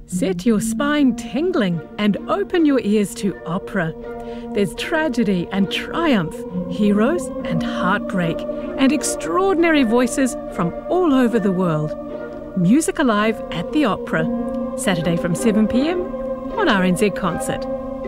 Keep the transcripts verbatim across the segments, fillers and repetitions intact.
Set your spine tingling and open your ears to opera. There's tragedy and triumph, heroes and heartbreak, and extraordinary voices from all over the world. Music Alive at the Opera, Saturday from seven p m on R N Z Concert.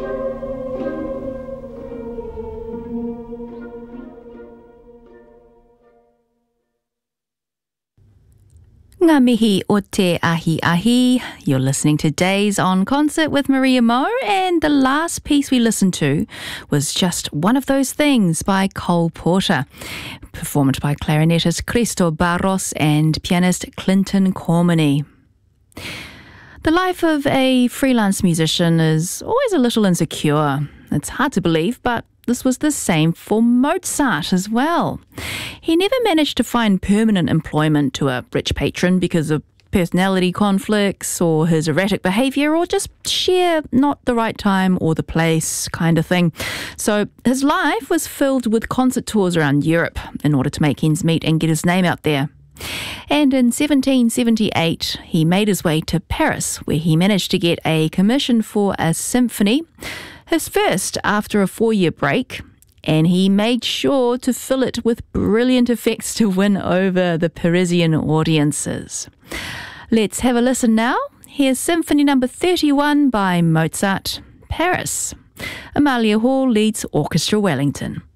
Ngā mihi o te ahi ahi. You're listening to Days on Concert with Maria Mo, and the last piece we listened to was Just One of Those Things by Cole Porter, performed by clarinetist Cristo Barros and pianist Clinton Cormany. The life of a freelance musician is always a little insecure. It's hard to believe, but this was the same for Mozart as well. He never managed to find permanent employment to a rich patron because of personality conflicts or his erratic behaviour or just sheer not the right time or the place kind of thing. So his life was filled with concert tours around Europe in order to make ends meet and get his name out there. And in seventeen seventy-eight, he made his way to Paris, where he managed to get a commission for a symphony, his first after a four-year break, and he made sure to fill it with brilliant effects to win over the Parisian audiences. Let's have a listen now. Here's Symphony Number thirty-one by Mozart, Paris. Amalia Hall leads Orchestra Wellington.